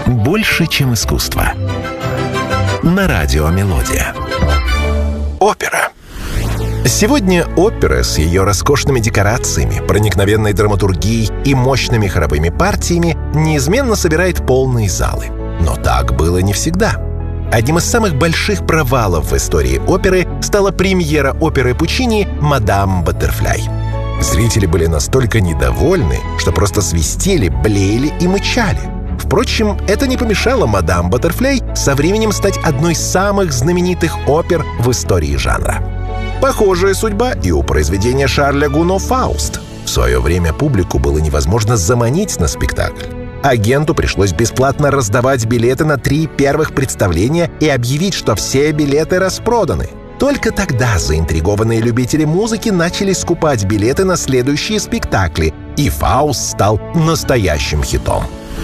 Больше, чем искусство. На радио «Мелодия». Опера. Сегодня опера с ее роскошными декорациями, проникновенной драматургией и мощными хоровыми партиями неизменно собирает полные залы. Но так было не всегда. Одним из самых больших провалов в истории оперы стала премьера оперы Пуччини «Мадам Баттерфляй». Зрители были настолько недовольны, что просто свистели, блеяли и мычали. Впрочем, это не помешало «Мадам Баттерфляй» со временем стать одной из самых знаменитых опер в истории жанра. Похожая судьба и у произведения Шарля Гуно «Фауст». В свое время публику было невозможно заманить на спектакль. Агенту пришлось бесплатно раздавать билеты на 3 первых представления и объявить, что все билеты распроданы. Только тогда заинтригованные любители музыки начали скупать билеты на следующие спектакли, и «Фауст» стал настоящим хитом.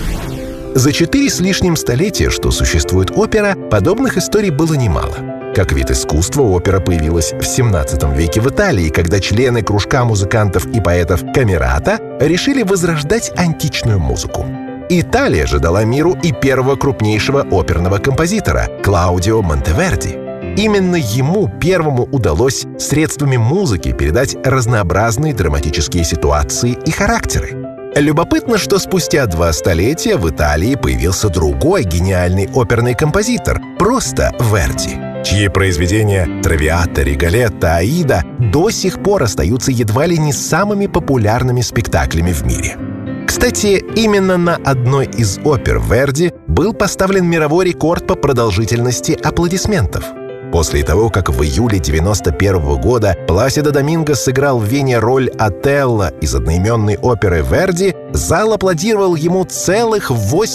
За 4 с лишним столетия, что существует опера, подобных историй было немало. Как вид искусства опера появилась в 17 веке в Италии, когда члены кружка музыкантов и поэтов Камерата решили возрождать античную музыку. Италия же дала миру и первого крупнейшего оперного композитора – Клаудио Монтеверди. Именно ему первому удалось средствами музыки передать разнообразные драматические ситуации и характеры. Любопытно, что спустя 2 столетия в Италии появился другой гениальный оперный композитор – просто Верди, чьи произведения «Травиата», «Риголетто», «Аида» до сих пор остаются едва ли не самыми популярными спектаклями в мире. Кстати, именно на одной из опер Верди был поставлен мировой рекорд по продолжительности аплодисментов. После того, как в июле 1991 года Пласидо Доминго сыграл в Вене роль Отелло из одноименной оперы Верди, зал аплодировал ему целых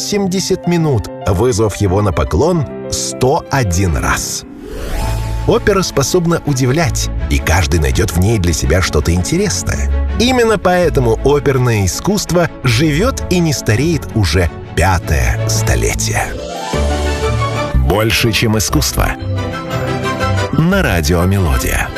80 минут, вызвав его на поклон 101 раз. Опера способна удивлять, и каждый найдет в ней для себя что-то интересное. Именно поэтому оперное искусство живет и не стареет уже 5-е столетие. Больше, чем искусство. На радио «Мелодия».